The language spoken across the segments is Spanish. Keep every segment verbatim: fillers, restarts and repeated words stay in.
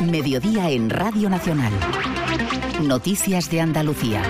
Mediodía en Radio Nacional. Noticias de Andalucía.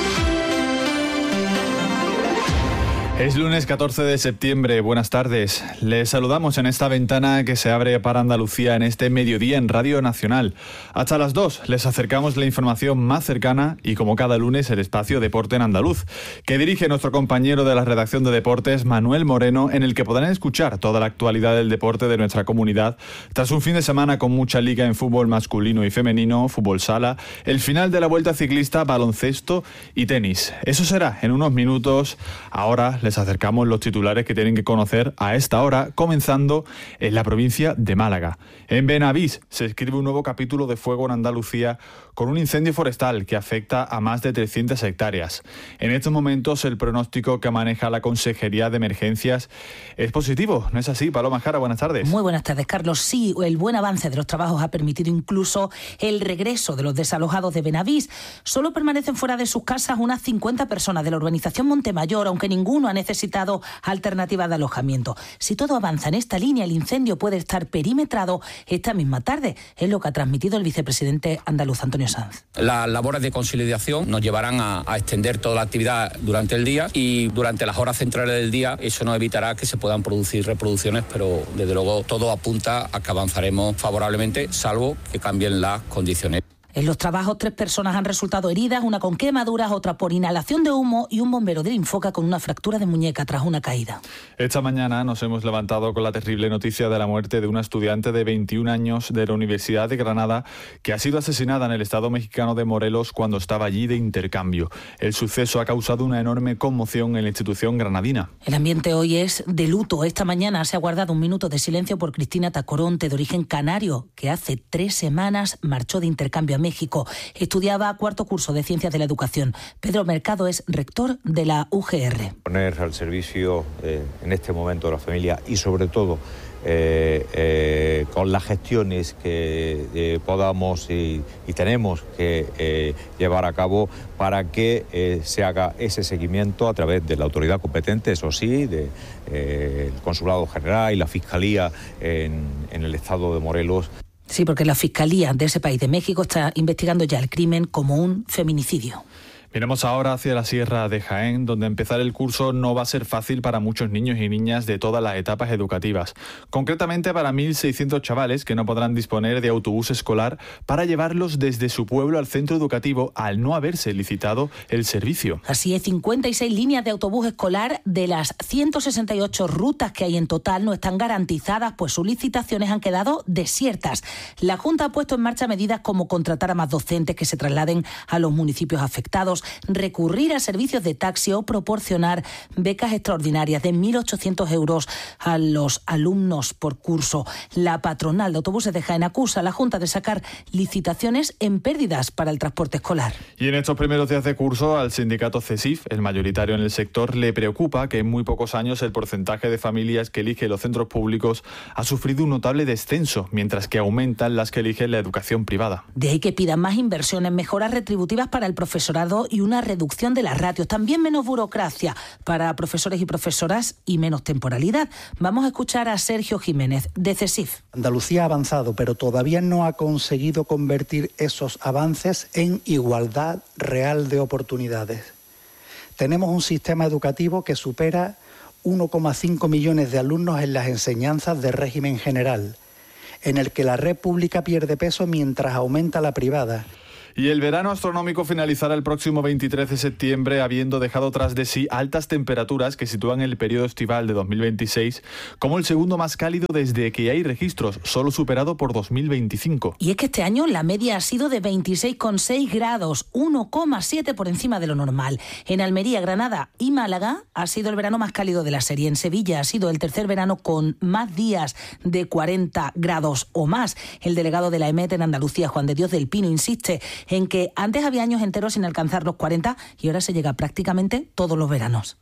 Es lunes catorce de septiembre, buenas tardes. Les saludamos en esta ventana que se abre para Andalucía en este mediodía en Radio Nacional. Hasta las dos les acercamos la información más cercana y, como cada lunes, el espacio Deporte en Andaluz, que dirige nuestro compañero de la redacción de deportes, Manuel Moreno, en el que podrán escuchar toda la actualidad del deporte de nuestra comunidad, tras un fin de semana con mucha liga en fútbol masculino y femenino, fútbol sala, el final de la Vuelta Ciclista, baloncesto y tenis. Eso será en unos minutos. Ahora les acercamos los titulares que tienen que conocer a esta hora, comenzando en la provincia de Málaga. En Benavís se escribe un nuevo capítulo de fuego en Andalucía con un incendio forestal que afecta a más de trescientas hectáreas. En estos momentos el pronóstico que maneja la Consejería de Emergencias es positivo, ¿no es así? Paloma Jara, buenas tardes. Muy buenas tardes, Carlos. Sí, el buen avance de los trabajos ha permitido incluso el regreso de los desalojados de Benavís. Solo permanecen fuera de sus casas unas cincuenta personas de la urbanización Montemayor, aunque ninguno ha necesitado alternativas de alojamiento. Si todo avanza en esta línea, el incendio puede estar perimetrado esta misma tarde, es lo que ha transmitido el vicepresidente andaluz Antonio Sanz. Las labores de conciliación nos llevarán a, a extender toda la actividad durante el día, y durante las horas centrales del día eso nos evitará que se puedan producir reproducciones, pero desde luego todo apunta a que avanzaremos favorablemente, salvo que cambien las condiciones. En los trabajos, tres personas han resultado heridas, una con quemaduras, otra por inhalación de humo y un bombero del Infoca con una fractura de muñeca tras una caída. Esta mañana nos hemos levantado con la terrible noticia de la muerte de una estudiante de veintiún años de la Universidad de Granada que ha sido asesinada en el estado mexicano de Morelos cuando estaba allí de intercambio. El suceso ha causado una enorme conmoción en la institución granadina. El ambiente hoy es de luto. Esta mañana se ha guardado un minuto de silencio por Cristina Tacoronte, de origen canario, que hace tres semanas marchó de intercambio a México. Estudiaba cuarto curso de Ciencias de la Educación. Pedro Mercado es rector de la U G R. Poner al servicio eh, en este momento de la familia y sobre todo eh, eh, con las gestiones que eh, podamos y, y tenemos que eh, llevar a cabo para que eh, se haga ese seguimiento a través de la autoridad competente, eso sí, del de, eh, Consulado General y la Fiscalía en, en el estado de Morelos. Sí, porque la Fiscalía de ese país de México está investigando ya el crimen como un feminicidio. Miremos ahora hacia la Sierra de Jaén, donde empezar el curso no va a ser fácil para muchos niños y niñas de todas las etapas educativas. Concretamente para mil seiscientos chavales que no podrán disponer de autobús escolar para llevarlos desde su pueblo al centro educativo al no haberse licitado el servicio. Así es, cincuenta y seis líneas de autobús escolar de las ciento sesenta y ocho rutas que hay en total no están garantizadas, pues sus licitaciones han quedado desiertas. La Junta ha puesto en marcha medidas como contratar a más docentes que se trasladen a los municipios afectados, recurrir a servicios de taxi o proporcionar becas extraordinarias de mil ochocientos euros a los alumnos por curso. La patronal de autobuses de Jaén acusa a la Junta de sacar licitaciones en pérdidas para el transporte escolar. Y en estos primeros días de curso, al sindicato CESIF, el mayoritario en el sector, le preocupa que en muy pocos años el porcentaje de familias que eligen los centros públicos ha sufrido un notable descenso, mientras que aumentan las que eligen la educación privada. De ahí que pidan más inversiones, mejoras retributivas para el profesorado y una reducción de las ratios, también menos burocracia para profesores y profesoras y menos temporalidad. Vamos a escuchar a Sergio Jiménez, de CESIF. Andalucía ha avanzado, pero todavía no ha conseguido convertir esos avances en igualdad real de oportunidades. Tenemos un sistema educativo que supera uno coma cinco millones de alumnos en las enseñanzas de régimen general, en el que la red pública pierde peso mientras aumenta la privada. Y el verano astronómico finalizará el próximo veintitrés de septiembre, habiendo dejado tras de sí altas temperaturas que sitúan el periodo estival de dos mil veintiséis como el segundo más cálido desde que hay registros, solo superado por dos mil veinticinco. Y es que este año la media ha sido de veintiséis coma seis grados, uno coma siete por encima de lo normal. En Almería, Granada y Málaga ha sido el verano más cálido de la serie. En Sevilla ha sido el tercer verano con más días de cuarenta grados o más. El delegado de la EMET en Andalucía, Juan de Dios del Pino, insiste en que antes había años enteros sin alcanzar los cuarenta y ahora se llega prácticamente todos los veranos.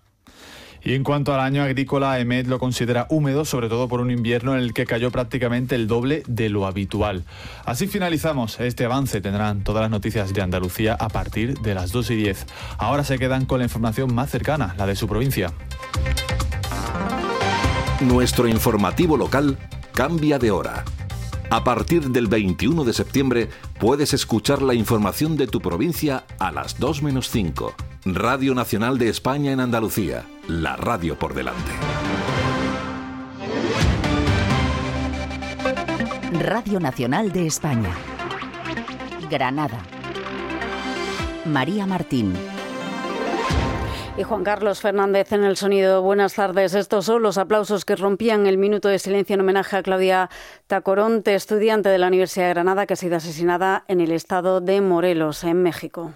Y en cuanto al año agrícola, EMET lo considera húmedo, sobre todo por un invierno en el que cayó prácticamente el doble de lo habitual. Así finalizamos este avance. Tendrán todas las noticias de Andalucía a partir de las dos y diez. Ahora se quedan con la información más cercana, la de su provincia. Nuestro informativo local cambia de hora. A partir del veintiuno de septiembre puedes escuchar la información de tu provincia a las dos menos cinco. Radio Nacional de España en Andalucía, la radio por delante. Radio Nacional de España. Granada. María Martín. Y Juan Carlos Fernández en el sonido. Buenas tardes. Estos son los aplausos que rompían el minuto de silencio en homenaje a Claudia Tacoronte, estudiante de la Universidad de Granada que ha sido asesinada en el estado de Morelos, en México.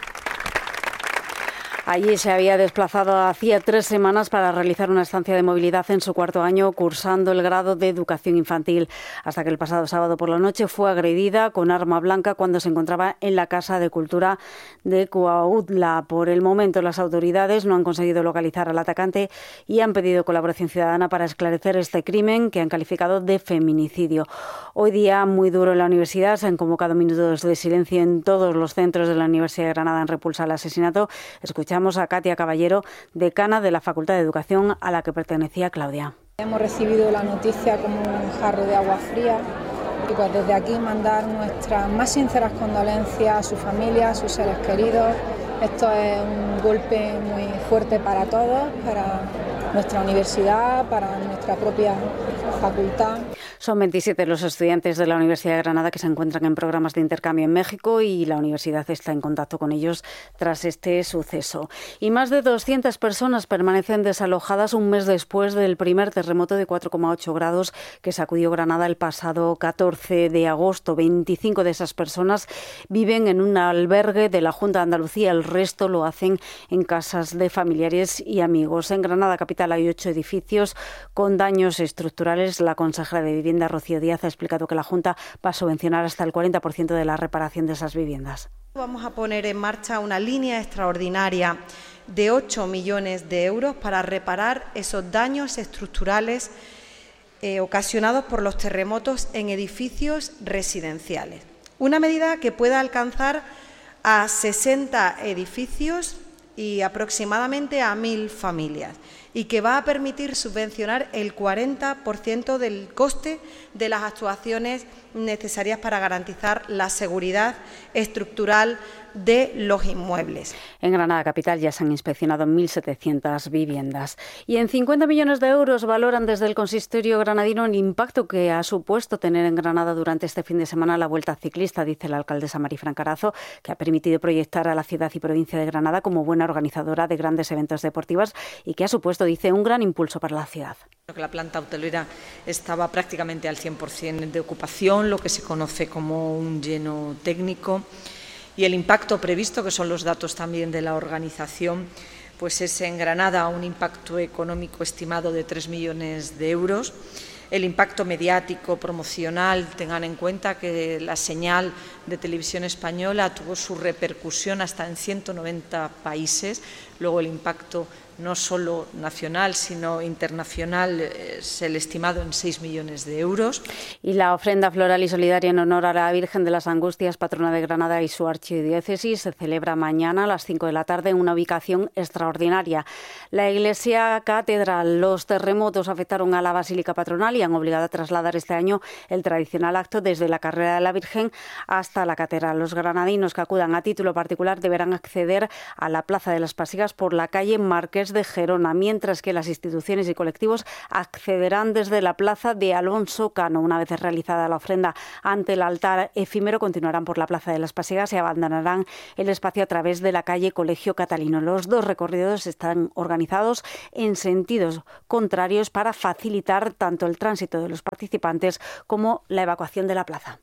Allí se había desplazado hacía tres semanas para realizar una estancia de movilidad en su cuarto año, cursando el grado de educación infantil, hasta que el pasado sábado por la noche fue agredida con arma blanca cuando se encontraba en la Casa de Cultura de Cuautla. Por el momento, las autoridades no han conseguido localizar al atacante y han pedido colaboración ciudadana para esclarecer este crimen, que han calificado de feminicidio. Hoy día muy duro en la universidad. Se han convocado minutos de silencio en todos los centros de la Universidad de Granada en repulsa al asesinato. Escuchamos a Katia Caballero, decana de la Facultad de Educación a la que pertenecía Claudia. Hemos recibido la noticia como un jarro de agua fría y pues desde aquí mandar nuestras más sinceras condolencias a su familia, a sus seres queridos. Esto es un golpe muy fuerte para todos, para nuestra universidad, para nuestra propia facultad. Son veintisiete los estudiantes de la Universidad de Granada que se encuentran en programas de intercambio en México y la universidad está en contacto con ellos tras este suceso. Y más de doscientas personas permanecen desalojadas un mes después del primer terremoto de cuatro coma ocho grados que sacudió Granada el pasado catorce de agosto. veinticinco de esas personas viven en un albergue de la Junta de Andalucía. El resto lo hacen en casas de familiares y amigos. En Granada capital hay ocho edificios con daños estructurales. La consejera de Vivienda, Rocío Díaz, ha explicado que la Junta va a subvencionar hasta el cuarenta por ciento de la reparación de esas viviendas. Vamos a poner en marcha una línea extraordinaria de ocho millones de euros para reparar esos daños estructurales eh, ocasionados por los terremotos en edificios residenciales. Una medida que pueda alcanzar a sesenta edificios y aproximadamente a mil familias, y que va a permitir subvencionar el cuarenta por ciento del coste de las actuaciones necesarias para garantizar la seguridad estructural de los inmuebles. En Granada capital ya se han inspeccionado mil setecientas viviendas. Y en cincuenta millones de euros valoran desde el consistorio granadino el impacto que ha supuesto tener en Granada durante este fin de semana la Vuelta Ciclista, dice la alcaldesa Marifran Carazo, que ha permitido proyectar a la ciudad y provincia de Granada como buena organizadora de grandes eventos deportivos y que ha supuesto, dice, un gran impulso para la ciudad. La planta hotelera estaba prácticamente al cien por cien de ocupación, lo que se conoce como un lleno técnico. Y el impacto previsto, que son los datos también de la organización, pues es en Granada un impacto económico estimado de tres millones de euros. El impacto mediático, promocional, tengan en cuenta que la señal de Televisión Española tuvo su repercusión hasta en ciento noventa países. Luego el impacto no solo nacional, sino internacional, es el estimado en seis millones de euros. Y la ofrenda floral y solidaria en honor a la Virgen de las Angustias, patrona de Granada y su archidiócesis, se celebra mañana a las cinco de la tarde en una ubicación extraordinaria. La Iglesia Catedral. Los terremotos afectaron a la Basílica Patronal y han obligado a trasladar este año el tradicional acto desde la Carrera de la Virgen hasta la Catedral. Los granadinos que acudan a título particular deberán acceder a la Plaza de las Pasigas por la calle Marqués de Gerona, mientras que las instituciones y colectivos accederán desde la Plaza de Alonso Cano. Una vez realizada la ofrenda ante el altar efímero, continuarán por la Plaza de las Pasigas y abandonarán el espacio a través de la calle Colegio Catalino. Los dos recorridos están organizados en sentidos contrarios para facilitar tanto el tránsito de los participantes como la evacuación de la plaza.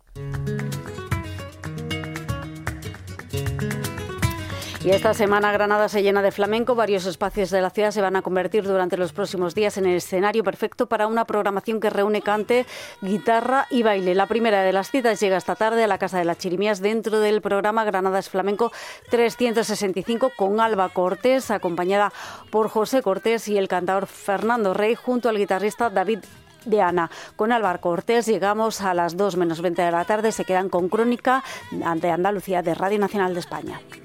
Y esta semana Granada se llena de flamenco. Varios espacios de la ciudad se van a convertir durante los próximos días en el escenario perfecto para una programación que reúne cante, guitarra y baile. La primera de las citas llega esta tarde a la Casa de las Chirimías dentro del programa Granada es Flamenco trescientos sesenta y cinco con Alba Cortés, acompañada por José Cortés y el cantador Fernando Rey junto al guitarrista David de Ana. Con Álvaro Cortés llegamos a las dos menos veinte de la tarde. Se quedan con Crónica de Andalucía de Radio Nacional de España.